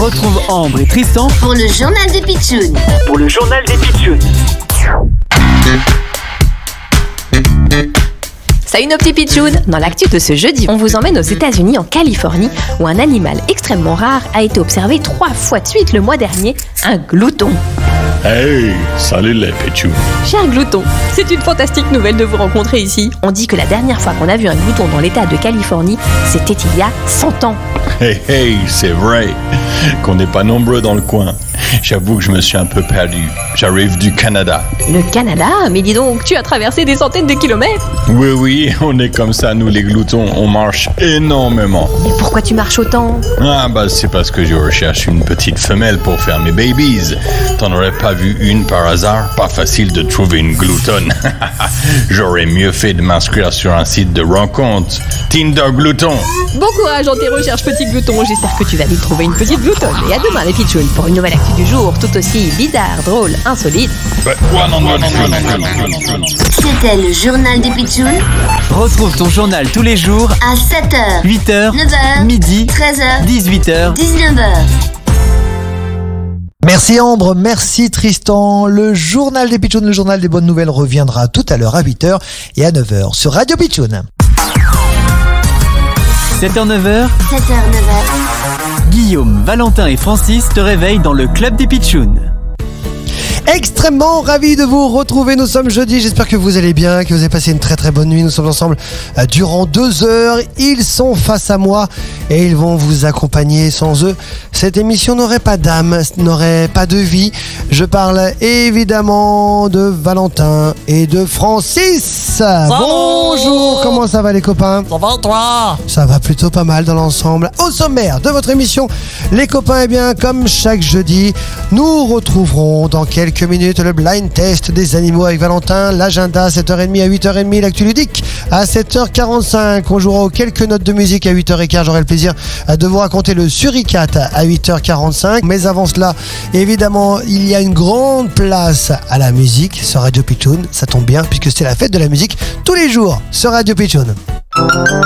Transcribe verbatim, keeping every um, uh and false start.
Retrouve Ambre et Tristan pour le journal des Pitchouns. Pour le journal des Pitchouns. Salut nos petits pitchouns. Dans l'actu de ce jeudi, on vous emmène aux États-Unis, en Californie, où un animal extrêmement rare a été observé trois fois de suite le mois dernier, un glouton. Hey, salut les Pitchouns. Cher glouton, c'est une fantastique nouvelle de vous rencontrer ici. On dit que la dernière fois qu'on a vu un glouton dans l'état de Californie, c'était il y a cent ans. Hey, hey, c'est vrai qu'on n'est pas nombreux dans le coin. J'avoue que je me suis un peu perdu. J'arrive du Canada. Le Canada? Mais dis donc, tu as traversé des centaines de kilomètres. Oui, oui, on est comme ça, nous les gloutons. On marche énormément. Et pourquoi tu marches autant? Ah bah c'est parce que je recherche une petite femelle pour faire mes babies. T'en aurais pas vu une par hasard? Pas facile de trouver une gloutonne. J'aurais mieux fait de m'inscrire sur un site de rencontre. Tinder glouton. Bon courage dans tes recherches, petit glouton. J'espère que tu vas vite trouver une petite gloutonne. Et à demain les pitchouns pour une nouvelle actu du jour, tout aussi bizarre, drôle, insolite. Ouais, ouais, non, non, non, non, non, non, non. C'était le journal des Pitchouns Retrouve ton journal tous les jours à sept heures, huit heures, neuf heures, midi, treize heures, dix-huit heures. dix-neuf heures. Merci Ambre, merci Tristan. Le journal des Pitchouns, le journal des bonnes nouvelles reviendra tout à l'heure à huit heures et à neuf heures sur Radio Pitchoun. sept heures neuf heures, sept heures, neuf heures. Guillaume, Valentin et Francis te réveillent dans le club des Pitchouns. Extrêmement ravi de vous retrouver, nous sommes jeudi, j'espère que vous allez bien, que vous avez passé une très très bonne nuit, nous sommes ensemble euh, durant deux heures, ils sont face à moi et ils vont vous accompagner, sans eux cette émission n'aurait pas d'âme, n'aurait pas de vie. Je parle évidemment de Valentin et de Francis. Salut. Bonjour, comment ça va les copains? Ça va toi? Ça va plutôt pas mal dans l'ensemble. Au sommaire de votre émission, les copains, eh bien, comme chaque jeudi, nous retrouverons dans quelques minutes le blind test des animaux avec Valentin, l'agenda à sept heures trente à huit heures trente, l'actu ludique à sept heures quarante-cinq. On jouera aux quelques notes de musique à huit heures quinze. J'aurai le plaisir de vous raconter le suricate à huit heures quarante-cinq. Mais avant cela, évidemment, il y a une grande place à la musique sur Radio Pitchoun. Ça tombe bien puisque c'est la fête de la musique tous les jours sur Radio Pitchoun.